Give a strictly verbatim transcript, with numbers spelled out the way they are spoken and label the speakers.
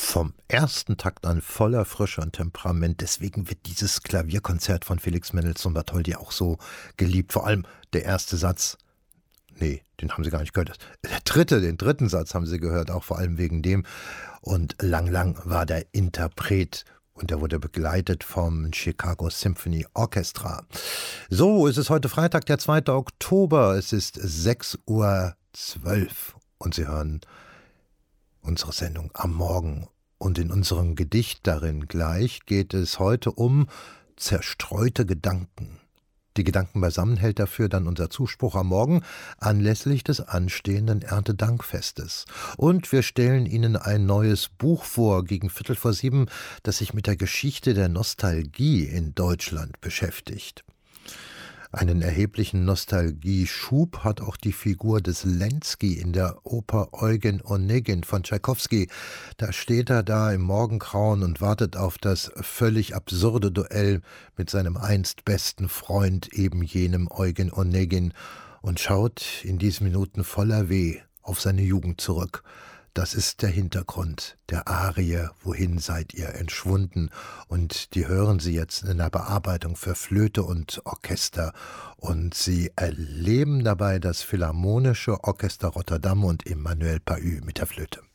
Speaker 1: vom ersten Takt an voller Frische und Temperament. Deswegen wird dieses Klavierkonzert von Felix Mendelssohn Bartholdy auch so geliebt. Vor allem der erste Satz. Nee, den haben Sie gar nicht gehört. Der dritte, den dritten Satz haben Sie gehört, auch vor allem wegen dem. Und Lang Lang war der Interpret. Und er wurde begleitet vom Chicago Symphony Orchestra. So, es ist heute Freitag, der zweite Oktober. Es ist sechs Uhr zwölf und Sie hören unsere Sendung am Morgen. Und in unserem Gedicht darin gleich geht es heute um zerstreute Gedanken. Die Gedanken beisammen hält dafür dann unser Zuspruch am Morgen anlässlich des anstehenden Erntedankfestes. Und wir stellen Ihnen ein neues Buch vor gegen Viertel vor sieben, das sich mit der Geschichte der Nostalgie in Deutschland beschäftigt. Einen erheblichen Nostalgieschub hat auch die Figur des Lenski in der Oper Eugen Onegin von Tschaikowski. Da steht er da im Morgengrauen und wartet auf das völlig absurde Duell mit seinem einst besten Freund, eben jenem Eugen Onegin, und schaut in diesen Minuten voller Weh auf seine Jugend zurück. Das ist der Hintergrund der Arie »Wohin seid ihr entschwunden?« und die hören Sie jetzt in der Bearbeitung für Flöte und Orchester und Sie erleben dabei das Philharmonische Orchester Rotterdam und Emmanuel Pahud mit der Flöte.